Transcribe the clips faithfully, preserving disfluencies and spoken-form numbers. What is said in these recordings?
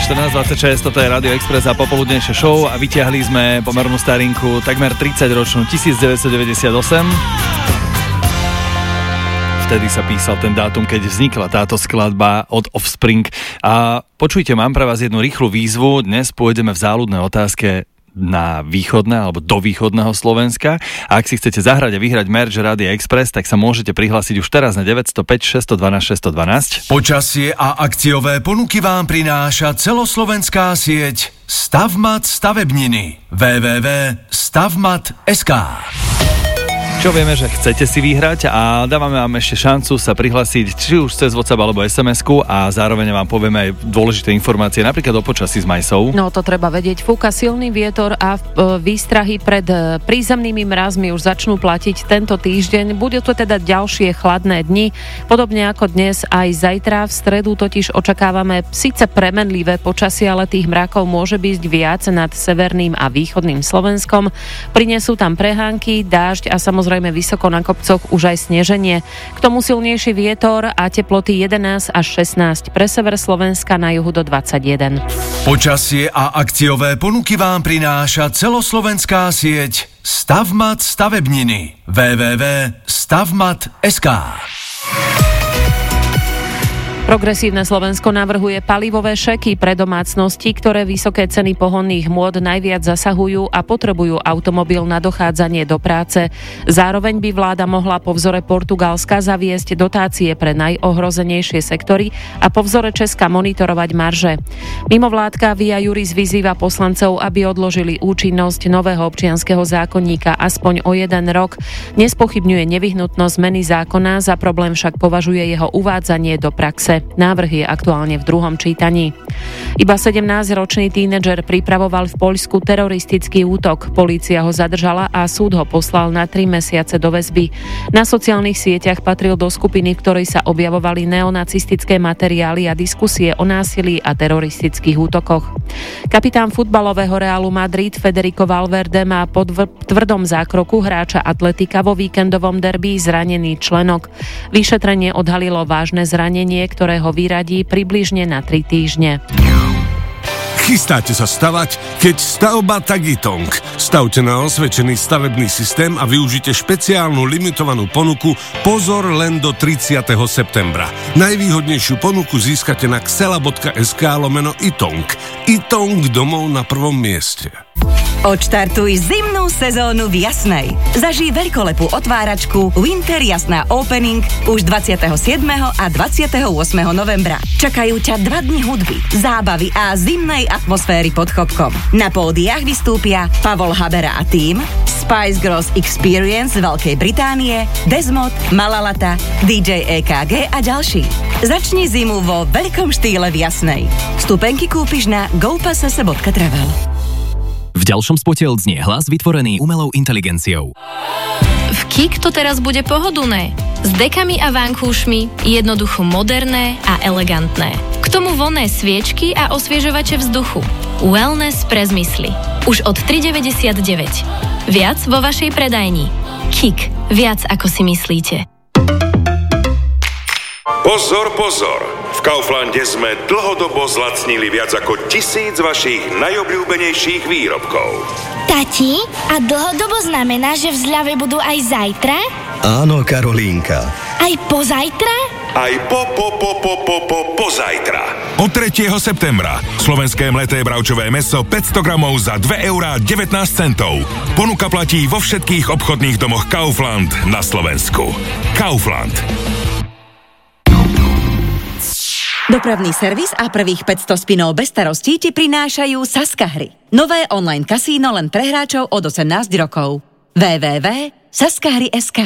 štrnásť dvadsaťšesť, toto je Radio Express a popoludnejšie show a vyťahli sme pomernú starinku, takmer tridsaťročnú, devätnásťstodeväťdesiatosem. Vtedy sa písal ten dátum, keď vznikla táto skladba od Offspring. A počujte, mám pre vás jednu rýchlu výzvu. Dnes pôjdeme v záľudnej otázke na východné alebo do východného Slovenska. A ak si chcete zahrať a vyhrať merch Rádia Express, tak sa môžete prihlásiť už teraz na deväť nula päť, šesť jedna dva, šesť jedna dva. Počasie a akciové ponuky vám prináša celoslovenská sieť Stavmat stavebniny. w w w bodka stavmat bodka es ká. Čo vieme, že chcete si vyhrať a dávame vám ešte šancu sa prihlásiť či už cez WhatsApp alebo es em esku a zároveň vám povieme aj dôležité informácie, napríklad o počasí s Majsou. No to treba vedieť. Fúka silný vietor a výstrahy pred prízemnými mrazmi už začnú platiť tento týždeň. Budú to teda ďalšie chladné dni. Podobne ako dnes aj zajtra. V stredu totiž očakávame síce premenlivé počasie, ale tých mrakov môže byť viac nad severným a východným Slovenskom. Prinesú tam prehánky, dážď a samozrejme vysoko na kopcoch už aj sneženie. K tomu silnejší vietor a teploty jedenásť až šestnásť pre sever Slovenska, na juhu do dvadsaťjeden. Počasie a akciové ponuky vám prináša celoslovenská sieť Stavmat stavebniny. w w w bodka stavmat bodka es ká. Progresívne Slovensko navrhuje palivové šeky pre domácnosti, ktoré vysoké ceny pohonných môd najviac zasahujú a potrebujú automobil na dochádzanie do práce. Zároveň by vláda mohla po vzore Portugalska zaviesť dotácie pre najohrozenejšie sektory a po vzore Česka monitorovať marže. Mimovládka Via Juris vyzýva poslancov, aby odložili účinnosť nového občianskeho zákonníka aspoň o jeden rok. Nespochybňuje nevyhnutnosť zmeny zákona, za problém však považuje jeho uvádzanie do praxe. Návrh je aktuálne v druhom čítaní. Iba sedemnásťročný tínedžer pripravoval v Poľsku teroristický útok. Polícia ho zadržala a súd ho poslal na tri mesiace do väzby. Na sociálnych sieťach patril do skupiny, v ktorej sa objavovali neonacistické materiály a diskusie o násilí a teroristických útokoch. Kapitán futbalového Realu Madrid Federico Valverde má po tvrdom zákroku hráča Atletika vo víkendovom derby zranený členok. Vyšetrenie odhalilo vážne zranenie, ktoré ho vyradí približne na tri týždne. Chystáte sa stavať? Keď stavba, tak i Tong. Stavte na osvedčený stavebný systém a využite špeciálnu limitovanú ponuku Pozor len do tridsiateho septembra. Najvýhodnejšiu ponuku získate na xela bodka es ká lomeno iTong. iTong domov na prvom mieste. Odštartuj zimnú sezónu v Jasnej. Zažij veľkolepú otváračku Winter Jasná Opening už dvadsiateho siedmeho a dvadsiateho ôsmeho novembra. Čakajú ťa dva dni hudby, zábavy a zimnej atmosféry pod chopkom. Na pódiách vystúpia Pavol Habera a tým, Spice Girls Experience z Veľkej Británie, Desmod, Malalata, dý džej é ká gé a ďalší. Začni zimu vo veľkom štýle v Jasnej. Vstupenky kúpiš na go pass bodka travel. V ďalšom spote odznie hlas vytvorený umelou inteligenciou. V Kik to teraz bude pohodlné. S dekami a vankúšmi, jednoducho moderné a elegantné. K tomu vonné sviečky a osviežovače vzduchu. Wellness pre zmysly. Už od tri deväťdesiatdeväť. Viac vo vašej predajni. Kik. Viac ako si myslíte. Pozor, pozor! V Kauflande sme dlhodobo zlacnili viac ako tisíc vašich najobľúbenejších výrobkov. Tati, a dlhodobo znamená, že v zľave budú aj zajtra? Áno, Karolínka. Aj pozajtra? Aj po, po, po, po, po, po, pozajtra. Od tretieho septembra slovenské mleté bravčové mäso päťsto gramov za dve eurá devätnásť centov. Ponuka platí vo všetkých obchodných domoch Kaufland na Slovensku. Kaufland. Dopravný servis a prvých päťsto spinov bez starostí ti prinášajú Saska hry. Nové online kasíno len pre hráčov od osemnásť rokov. w w w bodka saska hry bodka es ká.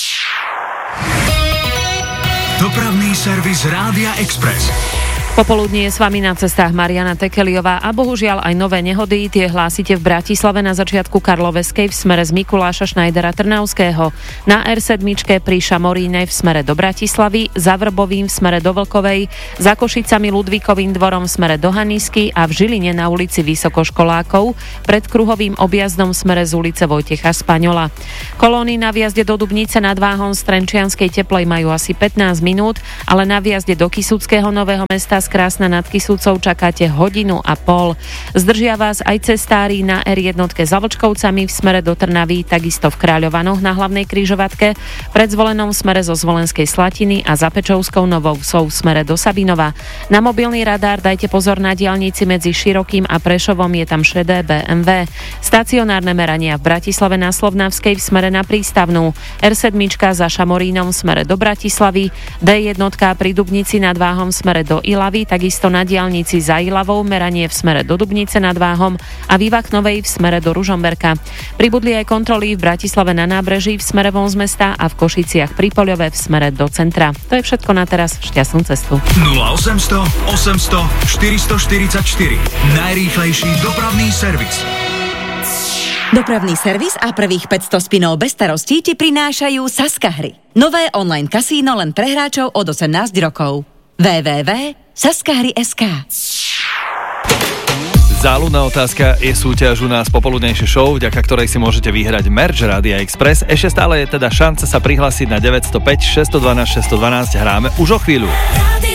Dopravný servis Rádia Express. Popoludní je s vami na cestách Mariana Tekeliová a bohužiaľ aj nové nehody. Tie hlásite v Bratislave na začiatku Karloveskej v smere z Mikuláša Šnajdera Trnavského, na er sedem pri Šamoríne v smere do Bratislavy, za Vrbovým v smere do Vlkovej, za Košicami Ludvíkovým dvorom v smere do Hanisky a v Žiline na ulici Vysokoškolákov pred kruhovým objazdom v smere z ulice Vojtecha Spaňola. Kolóny na vjazde do Dubnice nad Váhom z Trenčianskej Teplej majú asi pätnásť minút, ale na vjazde do Kysuckého Nového Mesta cez Krásne nad Kisúcou čakáte hodinu a pol. Zdržia vás aj cestári na er jedna za Vlčkovcami v smere do Trnavy, takisto v Kráľovanoch na hlavnej križovatke, pred Zvolenom v smere zo Zvolenskej Slatiny a za Pečovskou Novou v smere do Sabinova. Na mobilný radar dajte pozor na diaľnici medzi Širokým a Prešovom, je tam šedé bé em vé. Stacionárne merania v Bratislave na Slovnavskej v smere na Prístavnú, er sedem za Šamorínom v smere do Bratislavy, dé jedna pri Dubnici nad Váhom v smere do Ilavy, takisto na diaľnici za Ilavou meranie v smere do Dubnice nad Váhom a Vývak Novej v smere do Ružomberka. Pribudli aj kontroly v Bratislave na Nábreží v smere von z mesta a v Košiciach pri Poľove v smere do centra. To je všetko na teraz, šťastnú cestu. nula osemsto osemsto štyristoštyridsaťštyri. Najrýchlejší dopravný servis. Dopravný servis a prvých päťsto spinov bez starostí ti prinášajú Saska hry. Nové online kasíno len pre hráčov od osemnásť rokov. w w w bodka saska hry bodka es ká. Záľudná otázka je súťaž u nás popoludnejšie show, vďaka ktorej si môžete vyhrať merch Rádia Express. Ešte stále je teda šanca sa prihlásiť na deväť nula päť šesť jedna dva šesť jedna dva. Hráme už o chvíľu.